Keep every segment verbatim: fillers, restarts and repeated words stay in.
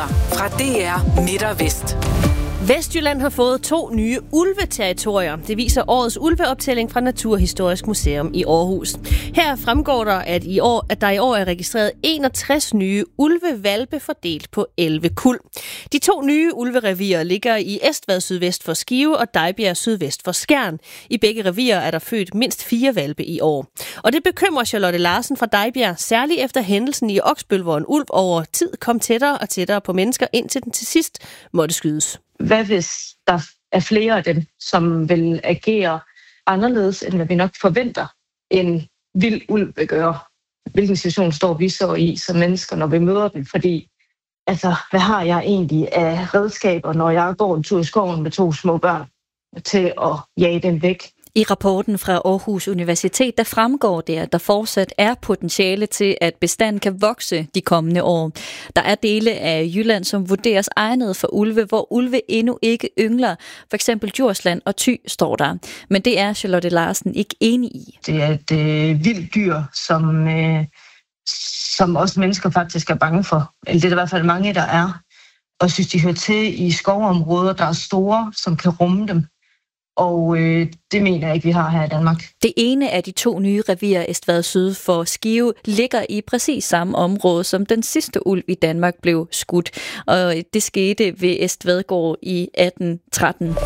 Nyheder fra D R Midt og Vest. Vestjylland har fået to nye ulveterritorier. Det viser årets ulveoptælling fra Naturhistorisk Museum i Aarhus. Her fremgår der, at, i år, at der i år er registreret enogtres nye ulvevalpe fordelt på elleve kuld. De to nye ulverevier ligger i Estvad sydvest for Skive og Dejbjerg sydvest for Skjern. I begge revier er der født mindst fire valpe i år. Og det bekymrer Charlotte Larsen fra Dejbjerg, særligt efter hændelsen i Oksbøl, hvor en ulv over tid kom tættere og tættere på mennesker, indtil den til sidst måtte skydes. Hvad hvis der er flere af dem, som vil agere anderledes, end hvad vi nok forventer, en vild ulv vil gøre? Hvilken situation står vi så i som mennesker, når vi møder dem? Fordi, altså, hvad har jeg egentlig af redskaber, når jeg går en tur i skoven med to små børn, til at jage dem væk? I rapporten fra Aarhus Universitet, der fremgår det, at der fortsat er potentiale til, at bestanden kan vokse de kommende år. Der er dele af Jylland, som vurderes egnet for ulve, hvor ulve endnu ikke yngler. For eksempel Djursland og Thy står der. Men det er Charlotte Larsen ikke enig i. Det er et øh, vildt dyr, som, øh, som også mennesker faktisk er bange for. Eller det er der i hvert fald mange, der er. Og synes, de hører til i skovområder, der er store, som kan rumme dem. Og øh, det mener jeg ikke, vi har her i Danmark. Det ene af de to nye revier, Estvad syd for Skive, ligger i præcis samme område, som den sidste ulv i Danmark blev skudt. Og det skete ved Estvadgård i atten tretten.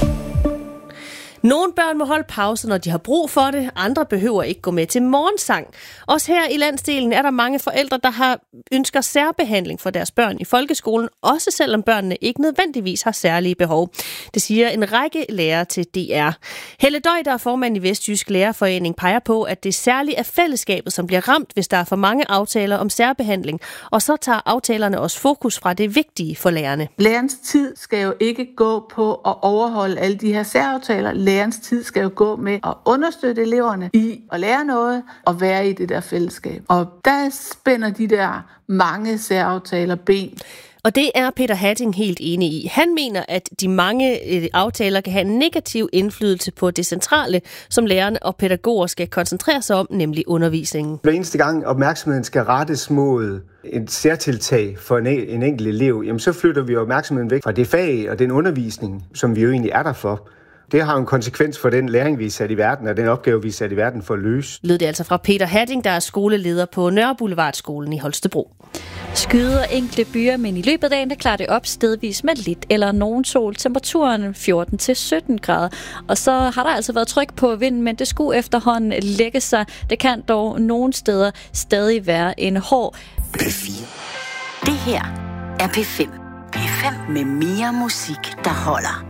Nogle børn må holde pause, når de har brug for det. Andre behøver ikke gå med til morgensang. Også her i landsdelen er der mange forældre, der har ønsker særbehandling for deres børn i folkeskolen, også selvom børnene ikke nødvendigvis har særlige behov. Det siger en række lærere til D R. Helle Døj, der er formand i Vestjysk Lærerforening, peger på, at det særligt er fællesskabet, som bliver ramt, hvis der er for mange aftaler om særbehandling. Og så tager aftalerne også fokus fra det vigtige for lærerne. Lærernes tid skal jo ikke gå på at overholde alle de her særaftaler. Lærernes tid skal jo gå med at understøtte eleverne i at lære noget og være i det der fællesskab. Og der spænder de der mange særaftaler ben. Og det er Peter Hatting helt enig i. Han mener, at de mange aftaler kan have en negativ indflydelse på det centrale, som lærerne og pædagoger skal koncentrere sig om, nemlig undervisningen. Hver eneste gang opmærksomheden skal rettes mod et særtiltag for en, en enkelt elev, jamen så flytter vi opmærksomheden væk fra det fag og den undervisning, som vi jo egentlig er der for. Det har en konsekvens for den læring, vi er sat i verden, og den opgave, vi er sat i verden for at løse. Lød det altså fra Peter Hatting, der er skoleleder på Nørreboulevardskolen i Holstebro. Skyder enkelte byer, men i løbet af dagen, der klarer det op stedvis med lidt eller nogen sol. Temperaturen fjorten til sytten grader. Og så har der altså været tryk på vinden, men det skulle efterhånden lægge sig. Det kan dog nogle steder stadig være en hård. P fire. Det her er P fem. P fem med mere musik, der holder.